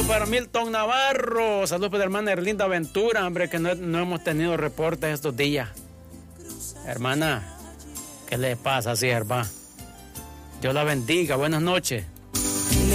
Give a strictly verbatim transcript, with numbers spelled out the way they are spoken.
para Milton Navarro. Saludos para la hermana Erlinda Ventura, hombre, que no, no hemos tenido reportes estos días. Hermana, ¿qué le pasa, sierva? Dios la bendiga. Buenas noches.